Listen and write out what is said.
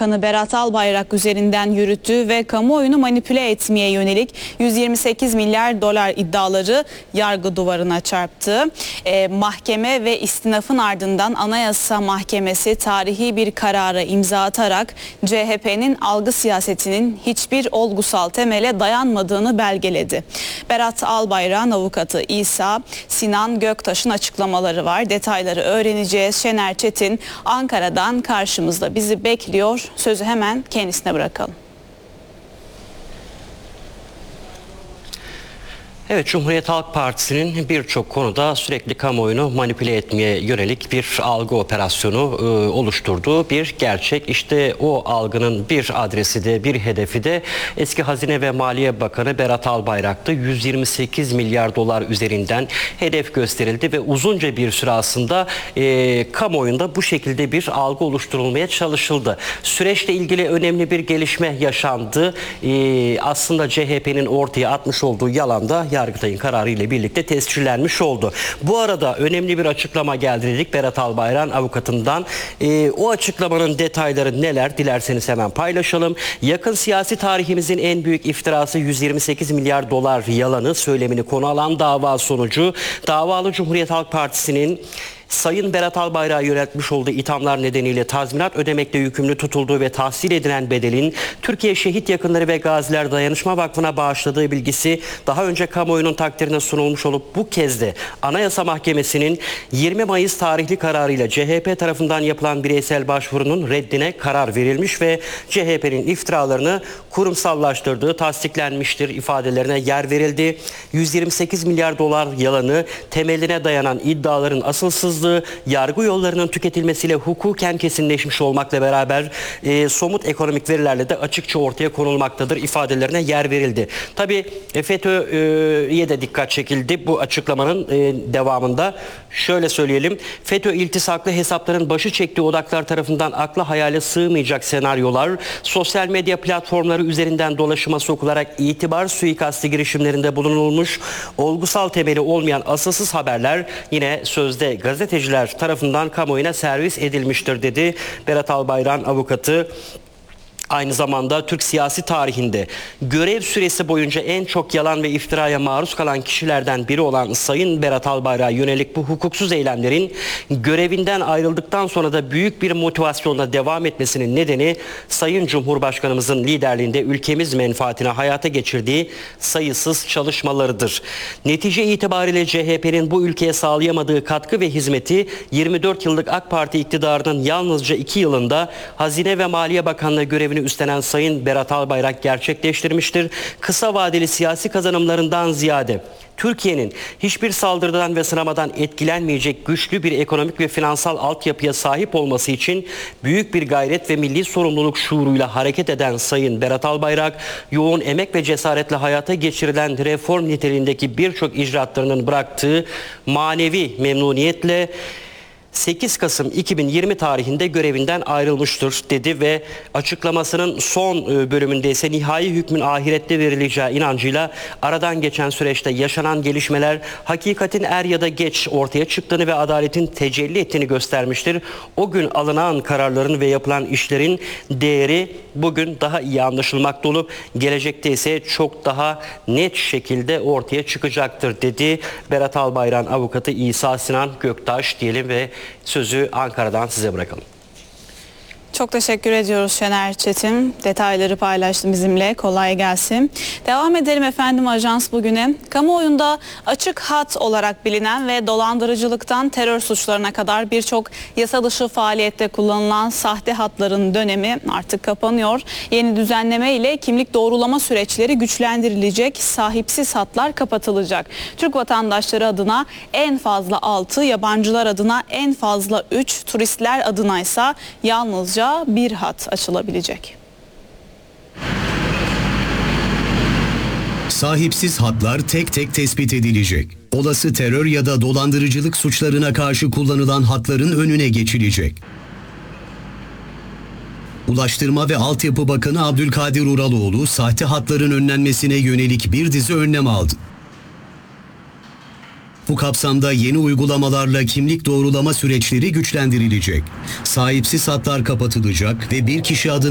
Bakanı Berat Albayrak üzerinden yürüttüğü ve kamuoyunu manipüle etmeye yönelik 128 milyar dolar iddiaları yargı duvarına çarptı. Mahkeme ve istinafın ardından Anayasa Mahkemesi tarihi bir karara imza atarak CHP'nin algı siyasetinin hiçbir olgusal temele dayanmadığını belgeledi. Berat Albayrak'ın avukatı İsa Sinan Göktaş'ın açıklamaları var. Detayları öğreneceğiz. Şener Çetin Ankara'dan karşımızda bizi bekliyor. Sözü hemen kendisine bırakalım. Evet, Cumhuriyet Halk Partisi'nin birçok konuda sürekli kamuoyunu manipüle etmeye yönelik bir algı operasyonu oluşturduğu bir gerçek. İşte o algının bir adresi de bir hedefi de eski Hazine ve Maliye Bakanı Berat Albayrak'tı. 128 milyar dolar üzerinden hedef gösterildi ve uzunca bir süre aslında kamuoyunda bu şekilde bir algı oluşturulmaya çalışıldı. Süreçle ilgili önemli bir gelişme yaşandı. Aslında CHP'nin ortaya atmış olduğu yalan da Yargıtay'ın kararı ile birlikte tescillenmiş oldu. Bu arada önemli bir açıklama geldi dedik Berat Albayrak'ın avukatından. O açıklamanın detayları neler? Dilerseniz hemen paylaşalım. Yakın siyasi tarihimizin en büyük iftirası 128 milyar dolar yalanı söylemini konu alan dava sonucu davalı Cumhuriyet Halk Partisi'nin Sayın Berat Albayrak'a yöneltmiş olduğu ithamlar nedeniyle tazminat ödemekle yükümlü tutulduğu ve tahsil edilen bedelin Türkiye Şehit Yakınları ve Gaziler Dayanışma Vakfı'na bağışladığı bilgisi daha önce kamuoyunun takdirine sunulmuş olup bu kez de Anayasa Mahkemesi'nin 20 Mayıs tarihli kararıyla CHP tarafından yapılan bireysel başvurunun reddine karar verilmiş ve CHP'nin iftiralarını kurumsallaştırdığı tasdiklenmiştir ifadelerine yer verildi. 128 milyar dolar yalanı, temeline dayanan iddiaların asılsızlığı, yargı yollarının tüketilmesiyle hukuken kesinleşmiş olmakla beraber somut ekonomik verilerle de açıkça ortaya konulmaktadır ifadelerine yer verildi. Tabii FETÖ'ye de dikkat çekildi bu açıklamanın devamında. Şöyle söyleyelim, FETÖ iltisaklı hesapların başı çektiği odaklar tarafından akla hayale sığmayacak senaryolar, sosyal medya platformları üzerinden dolaşıma sokularak itibar suikastı girişimlerinde bulunulmuş, olgusal temeli olmayan asılsız haberler yine sözde gazeteciler tarafından kamuoyuna servis edilmiştir dedi Berat Albayrak'ın avukatı. Aynı zamanda Türk siyasi tarihinde görev süresi boyunca en çok yalan ve iftiraya maruz kalan kişilerden biri olan Sayın Berat Albayrak'a yönelik bu hukuksuz eylemlerin görevinden ayrıldıktan sonra da büyük bir motivasyonla devam etmesinin nedeni Sayın Cumhurbaşkanımızın liderliğinde ülkemiz menfaatine hayata geçirdiği sayısız çalışmalarıdır. Netice itibariyle CHP'nin bu ülkeye sağlayamadığı katkı ve hizmeti 24 yıllık AK Parti iktidarının yalnızca 2 yılında Hazine ve Maliye Bakanlığı görevini üstlenen Sayın Berat Albayrak gerçekleştirmiştir. Kısa vadeli siyasi kazanımlarından ziyade Türkiye'nin hiçbir saldırıdan ve sınamadan etkilenmeyecek güçlü bir ekonomik ve finansal altyapıya sahip olması için büyük bir gayret ve milli sorumluluk şuuruyla hareket eden Sayın Berat Albayrak, yoğun emek ve cesaretle hayata geçirilen reform niteliğindeki birçok icraatlarının bıraktığı manevi memnuniyetle 8 Kasım 2020 tarihinde görevinden ayrılmıştır dedi ve açıklamasının son bölümünde ise nihai hükmün ahirette verileceği inancıyla aradan geçen süreçte yaşanan gelişmeler hakikatin er ya da geç ortaya çıktığını ve adaletin tecelli ettiğini göstermiştir. O gün alınan kararların ve yapılan işlerin değeri bugün daha iyi anlaşılmakta olup gelecekte ise çok daha net şekilde ortaya çıkacaktır dedi Berat Albayrak'ın avukatı İsa Sinan Göktaş diyelim ve sözü Ankara'dan size bırakalım. Çok teşekkür ediyoruz Şener Çetin. Detayları paylaştı bizimle. Kolay gelsin. Devam edelim efendim ajans bugüne. Kamuoyunda açık hat olarak bilinen ve dolandırıcılıktan terör suçlarına kadar birçok yasa dışı faaliyette kullanılan sahte hatların dönemi artık kapanıyor. Yeni düzenleme ile kimlik doğrulama süreçleri güçlendirilecek, sahipsiz hatlar kapatılacak. Türk vatandaşları adına en fazla 6, yabancılar adına en fazla 3, turistler adına ise yalnızca bir hat açılabilecek. Sahipsiz hatlar tek tek tespit edilecek. Olası terör ya da dolandırıcılık suçlarına karşı kullanılan hatların önüne geçilecek. Ulaştırma ve Altyapı Bakanı Abdülkadir Uraloğlu sahte hatların önlenmesine yönelik bir dizi önlem aldı. Bu kapsamda yeni uygulamalarla kimlik doğrulama süreçleri güçlendirilecek. Sahipsiz hatlar kapatılacak ve bir kişi adına